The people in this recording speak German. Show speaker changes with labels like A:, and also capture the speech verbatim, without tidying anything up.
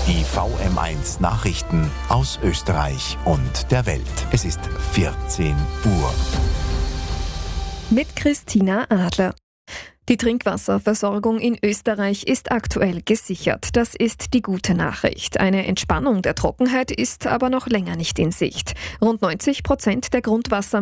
A: Die V M eins Nachrichten aus Österreich und der Welt. Es ist vierzehn Uhr.
B: Mit Christina Adler. Die Trinkwasserversorgung in Österreich ist aktuell gesichert. Das ist die gute Nachricht. Eine Entspannung der Trockenheit ist aber noch länger nicht in Sicht. Rund neunzig Prozent der Grundwasser